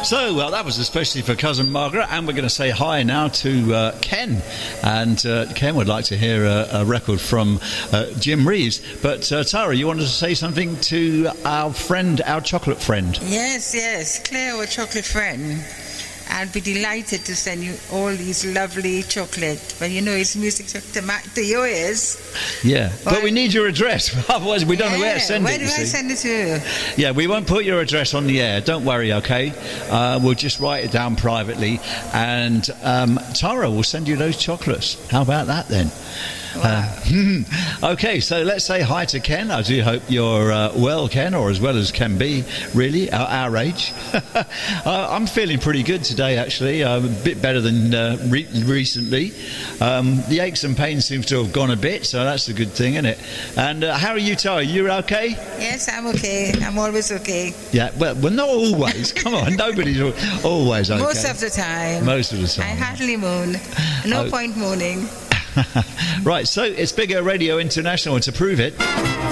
So, well, that was especially for Cousin Margaret, and we're going to say hi now to Ken. And Ken would like to hear a record from Jim Reeves. But Tara, you wanted to say something to our friend, our chocolate friend? Yes, Claire, our chocolate friend. I'll be delighted to send you all these lovely chocolate. But you know, it's music to your ears. Yeah, but we need your address. Otherwise, we don't know where to send it. Where do I send it to? Yeah, we won't put your address on the air. Don't worry, okay? We'll just write it down privately. And Tara will send you those chocolates. How about that then? Wow. Okay, so let's say hi to Ken. I do hope you're well, Ken, or as well as can be, really, our age. I'm feeling pretty good today, actually. A bit better than recently. The aches and pains seem to have gone a bit, so that's a good thing, isn't it? And how are you, Tara? You okay? Yes, I'm okay. I'm always okay. Yeah, well, not always. Come on, nobody's always okay. Most of the time. Most of the time. I hardly moan. No point moaning. Right, so it's Big Air Radio International, and to prove it...